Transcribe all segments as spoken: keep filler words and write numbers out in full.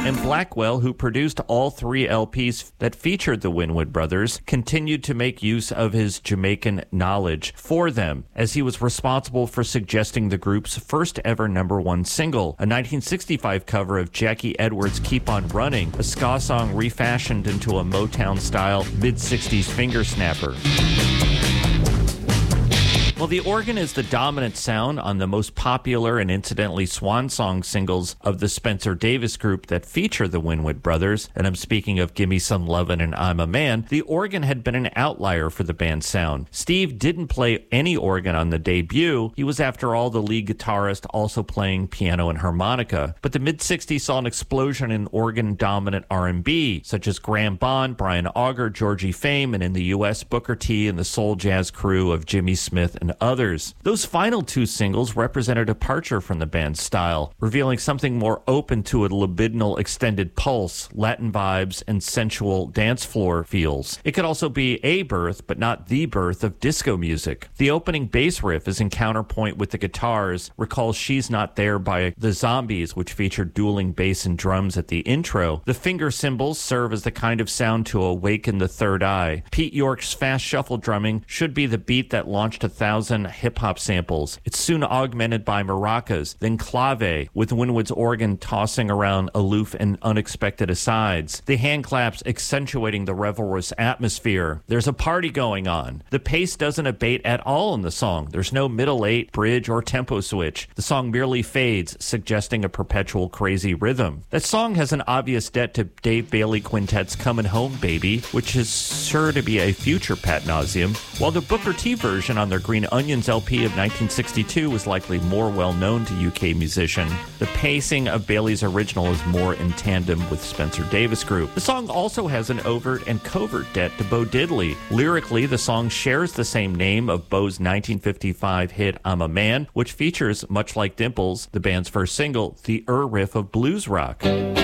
And Blackwell, who produced all three L Ps that featured the Winwood brothers, continued to make use of his Jamaican knowledge for them, as he was responsible for suggesting the group's first ever number one single, a nineteen sixty-five cover of Jackie Edwards' Keep On Running, a ska song refashioned into a Motown-style mid-sixties finger snapper. Well, the organ is the dominant sound on the most popular and incidentally swan song singles of the Spencer Davis group that feature the Winwood brothers, and I'm speaking of Gimme Some Lovin' and I'm a Man. The organ had been an outlier for the band's sound. Steve didn't play any organ on the debut. He was, after all, the lead guitarist, also playing piano and harmonica. But the mid-sixties saw an explosion in organ-dominant R and B, such as Graham Bond, Brian Auger, Georgie Fame, and in the U S, Booker T and the soul jazz crew of Jimmy Smith and others. Those final two singles represent a departure from the band's style, revealing something more open to a libidinal extended pulse, Latin vibes, and sensual dance floor feels. It could also be a birth, but not the birth, of disco music. The opening bass riff is in counterpoint with the guitars. Recall She's Not There by The Zombies, which featured dueling bass and drums at the intro. The finger cymbals serve as the kind of sound to awaken the third eye. Pete York's fast shuffle drumming should be the beat that launched a thousand hip-hop samples. It's soon augmented by maracas, then clave, with Winwood's organ tossing around aloof and unexpected asides. The hand claps accentuating the revelrous atmosphere. There's a party going on. The pace doesn't abate at all in the song. There's no middle eight, bridge, or tempo switch. The song merely fades, suggesting a perpetual crazy rhythm. That song has an obvious debt to Dave Bailey Quintet's Comin' Home Baby, which is sure to be a future Pat Nauseum, while the Booker T version on their Green Onions L P of nineteen sixty-two was likely more well-known to U K musician. The pacing of Bailey's original is more in tandem with Spencer Davis Group. The song also has an overt and covert debt to Bo Diddley. Lyrically, the song shares the same name of Bo's nineteen fifty-five hit I'm a Man, which features, much like Dimples, the band's first single, the Ur riff of blues rock.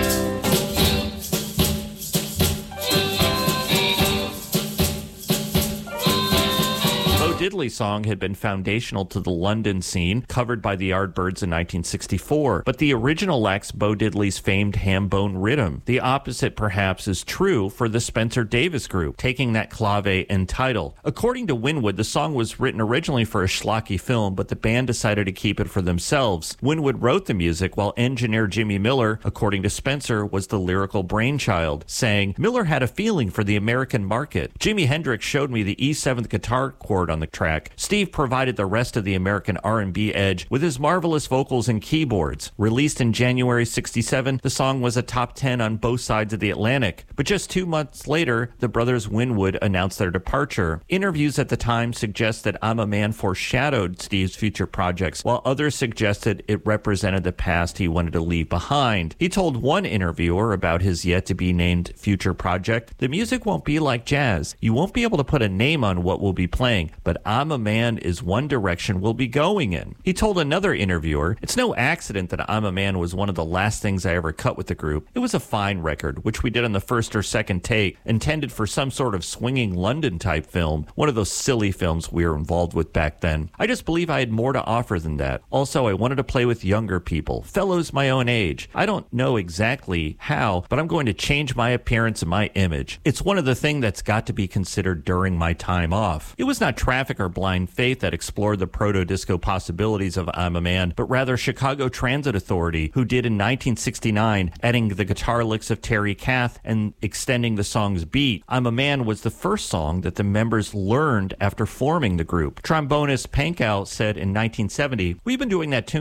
Diddley song had been foundational to the London scene, covered by the Yardbirds in nineteen sixty-four, but the original lacks Bo Diddley's famed ham-bone rhythm. The opposite, perhaps, is true for the Spencer Davis Group, taking that clave and title. According to Winwood, the song was written originally for a schlocky film, but the band decided to keep it for themselves. Winwood wrote the music, while engineer Jimmy Miller, according to Spencer, was the lyrical brainchild, saying, "Miller had a feeling for the American market. Jimi Hendrix showed me the E seventh guitar chord on the track. Steve provided the rest of the American R and B edge with his marvelous vocals and keyboards." Released in January sixty-seven, the song was a top ten on both sides of the Atlantic. But just two months later, the brothers Winwood announced their departure. Interviews at the time suggest that I'm a Man foreshadowed Steve's future projects, while others suggested it represented the past he wanted to leave behind. He told one interviewer about his yet-to-be-named future project, "The music won't be like jazz. You won't be able to put a name on what we'll be playing, but I'm a Man is one direction we'll be going in." He told another interviewer, "It's no accident that I'm a Man was one of the last things I ever cut with the group. It was a fine record, which we did on the first or second take, intended for some sort of swinging London-type film, one of those silly films we were involved with back then. I just believe I had more to offer than that. Also, I wanted to play with younger people, fellows my own age. I don't know exactly how, but I'm going to change my appearance and my image. It's one of the things that's got to be considered during my time off." It was not Traffic or Blind Faith that explored the proto-disco possibilities of I'm a Man, but rather Chicago Transit Authority, who did in nineteen sixty-nine, adding the guitar licks of Terry Kath and extending the song's beat. I'm a Man was the first song that the members learned after forming the group. Trombonist Pankow said in nineteen seventy, "We've been doing that tune